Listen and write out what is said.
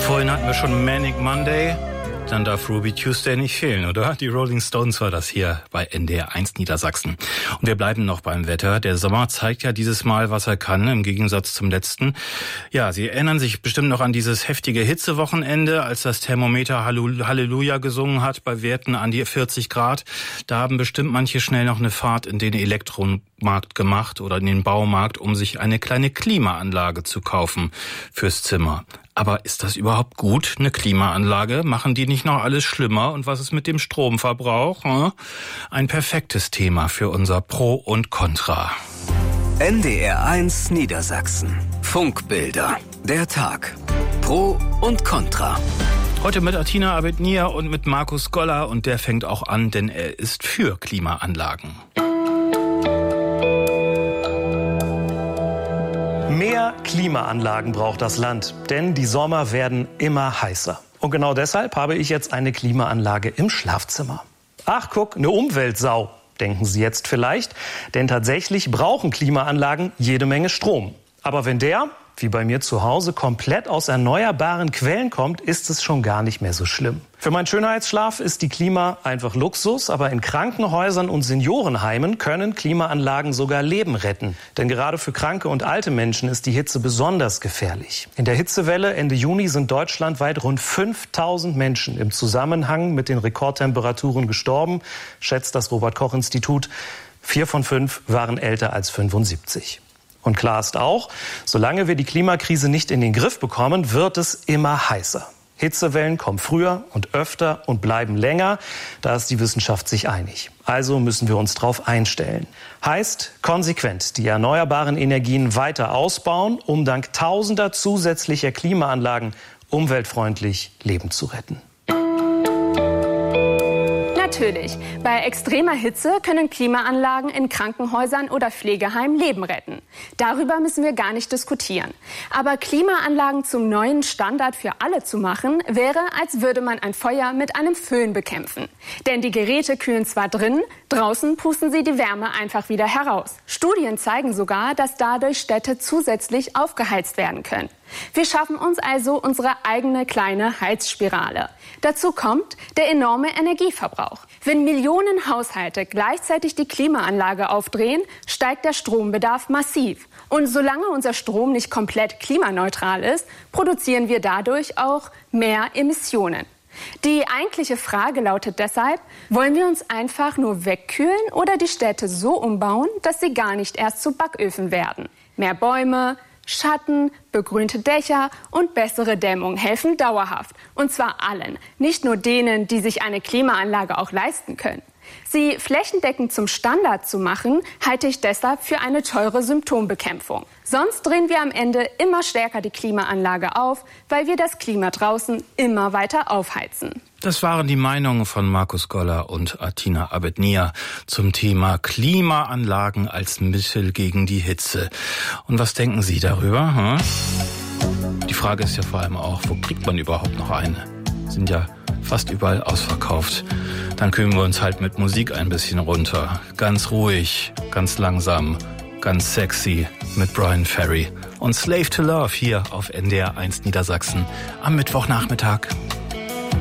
Vorhin hatten wir schon Manic Monday, dann darf Ruby Tuesday nicht fehlen, oder? Die Rolling Stones war das hier bei NDR 1 Niedersachsen. Und wir bleiben noch beim Wetter. Der Sommer zeigt ja dieses Mal, was er kann, im Gegensatz zum letzten. Ja, Sie erinnern sich bestimmt noch an dieses heftige Hitzewochenende, als das Thermometer Halleluja gesungen hat bei Werten an die 40 Grad. Da haben bestimmt manche schnell noch eine Fahrt in den Elektromarkt gemacht oder in den Baumarkt, um sich eine kleine Klimaanlage zu kaufen fürs Zimmer. Aber ist das überhaupt gut, eine Klimaanlage? Machen die nicht noch alles schlimmer? Und was ist mit dem Stromverbrauch? Ein perfektes Thema für unser Pro und Contra. NDR 1 Niedersachsen. Funkbilder. Der Tag. Pro und Contra. Heute mit Atina Abednia und mit Markus Goller. Und der fängt auch an, denn er ist für Klimaanlagen. Mehr Klimaanlagen braucht das Land, denn die Sommer werden immer heißer. Und genau deshalb habe ich jetzt eine Klimaanlage im Schlafzimmer. Ach guck, eine Umweltsau, denken Sie jetzt vielleicht. Denn tatsächlich brauchen Klimaanlagen jede Menge Strom. Aber wenn der, wie bei mir zu Hause, komplett aus erneuerbaren Quellen kommt, ist es schon gar nicht mehr so schlimm. Für meinen Schönheitsschlaf ist die Klima einfach Luxus, aber in Krankenhäusern und Seniorenheimen können Klimaanlagen sogar Leben retten. Denn gerade für kranke und alte Menschen ist die Hitze besonders gefährlich. In der Hitzewelle Ende Juni sind deutschlandweit rund 5000 Menschen im Zusammenhang mit den Rekordtemperaturen gestorben, schätzt das Robert-Koch-Institut. 4 von 5 waren älter als 75. Und klar ist auch, solange wir die Klimakrise nicht in den Griff bekommen, wird es immer heißer. Hitzewellen kommen früher und öfter und bleiben länger. Da ist die Wissenschaft sich einig. Also müssen wir uns darauf einstellen. Heißt, konsequent die erneuerbaren Energien weiter ausbauen, um dank tausender zusätzlicher Klimaanlagen umweltfreundlich Leben zu retten. Natürlich, bei extremer Hitze können Klimaanlagen in Krankenhäusern oder Pflegeheimen Leben retten. Darüber müssen wir gar nicht diskutieren. Aber Klimaanlagen zum neuen Standard für alle zu machen, wäre, als würde man ein Feuer mit einem Föhn bekämpfen. Denn die Geräte kühlen zwar drin, draußen pusten sie die Wärme einfach wieder heraus. Studien zeigen sogar, dass dadurch Städte zusätzlich aufgeheizt werden können. Wir schaffen uns also unsere eigene kleine Heizspirale. Dazu kommt der enorme Energieverbrauch. Wenn Millionen Haushalte gleichzeitig die Klimaanlage aufdrehen, steigt der Strombedarf massiv. Und solange unser Strom nicht komplett klimaneutral ist, produzieren wir dadurch auch mehr Emissionen. Die eigentliche Frage lautet deshalb, wollen wir uns einfach nur wegkühlen oder die Städte so umbauen, dass sie gar nicht erst zu Backöfen werden? Mehr Bäume, Schatten, begrünte Dächer und bessere Dämmung helfen dauerhaft. Und zwar allen, nicht nur denen, die sich eine Klimaanlage auch leisten können. Sie flächendeckend zum Standard zu machen, halte ich deshalb für eine teure Symptombekämpfung. Sonst drehen wir am Ende immer stärker die Klimaanlage auf, weil wir das Klima draußen immer weiter aufheizen. Das waren die Meinungen von Markus Goller und Atina Abednia zum Thema Klimaanlagen als Mittel gegen die Hitze. Und was denken Sie darüber? Die Frage ist ja vor allem auch, wo kriegt man überhaupt noch eine? Sind ja fast überall ausverkauft. Dann kühlen wir uns halt mit Musik ein bisschen runter. Ganz ruhig, ganz langsam, ganz sexy mit Brian Ferry. Und Slave to Love hier auf NDR 1 Niedersachsen am Mittwochnachmittag.